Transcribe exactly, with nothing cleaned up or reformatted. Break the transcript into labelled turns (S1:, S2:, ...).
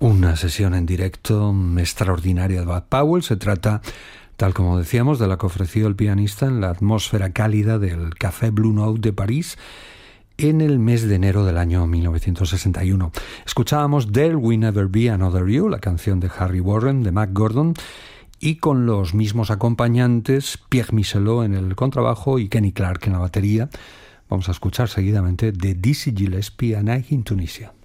S1: Una sesión en directo extraordinaria de Bud Powell. Se trata, tal como decíamos, de la que ofreció el pianista en la atmósfera cálida del Café Blue Note de París en el mes de enero del año mil novecientos sesenta y uno. Escuchábamos There Will Never Be Another You, la canción de Harry Warren, de Mac Gordon, y con los mismos acompañantes, Pierre Michelot en el contrabajo y Kenny Clarke en la batería. Vamos a escuchar seguidamente de Dizzy Gillespie, A Night in Tunisia.